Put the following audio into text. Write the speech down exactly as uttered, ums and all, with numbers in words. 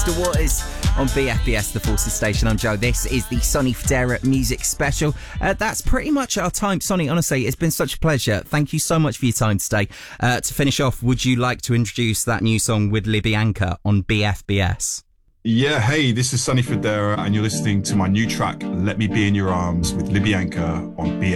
Mister Waters on B F B S, the Forces Station. I'm Joe. This is the Sonny Fodera Music Special. Uh, that's pretty much our time. Sonny, honestly, it's been such a pleasure. Thank you so much for your time today. Uh, to finish off, would you like to introduce that new song with Libyanka on B F B S? Yeah, hey, this is Sonny Fodera, and you're listening to my new track, Let Me Be in Your Arms, with Libyanka on B F B S.